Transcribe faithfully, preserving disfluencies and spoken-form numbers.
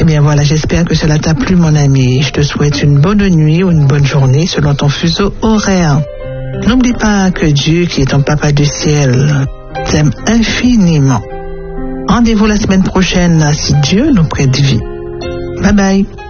Eh bien voilà, j'espère que cela t'a plu, mon ami. Je te souhaite une bonne nuit ou une bonne journée selon ton fuseau horaire. N'oublie pas que Dieu, qui est ton papa du ciel, t'aime infiniment. Rendez-vous la semaine prochaine, si Dieu nous prête vie. Bye bye.